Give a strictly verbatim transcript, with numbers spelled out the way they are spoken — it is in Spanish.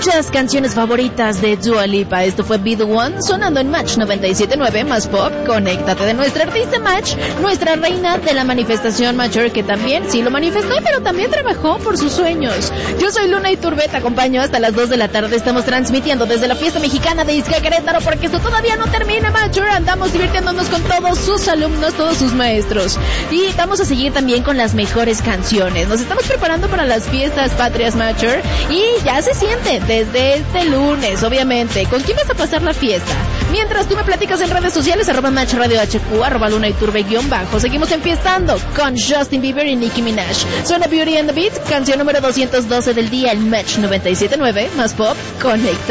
muchas canciones favoritas de Dua Lipa. Esto fue Be The One, sonando en Match noventa y siete punto nueve más pop. Conéctate de nuestra artista Match, nuestra reina de la manifestación mayor, que también sí lo manifestó, pero también trabajó por sus sueños. Yo soy Luna Iturbe, te acompaño hasta las dos de la tarde. Estamos transmitiendo desde la fiesta mexicana de Ixtla, Querétaro, porque esto todavía no termina, Mature. Andamos divirtiéndonos con todos sus alumnos, todos sus maestros. Y vamos a seguir también con las mejores canciones. Nos estamos preparando para las fiestas patrias, Mature, y ya se siente desde este lunes, obviamente. ¿Con quién vas a pasar la fiesta? Mientras tú me platicas en redes sociales, arroba Match Radio H Q, arroba Luna Iturbe guión bajo. Seguimos enfiestando con Justin Bieber y Nicki Minaj. Suena Beauty and the Beat, canción número doscientos doce del día, en Match noventa y siete punto nueve más pop. Conecta.